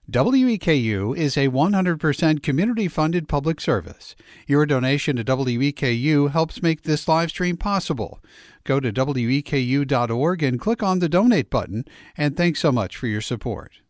WEKU is a 100% community-funded public service. Your donation to WEKU helps make this live stream possible. Go to weku.org and click on the donate button, and thanks so much for your support.